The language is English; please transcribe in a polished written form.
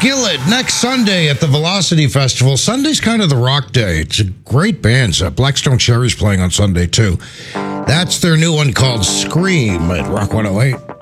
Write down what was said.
Skillet next Sunday at the Velocity Festival. Sunday's kind of the rock day. It's a great band. Blackstone Cherry's playing on Sunday, too. That's their new one called Scream at Rock 108.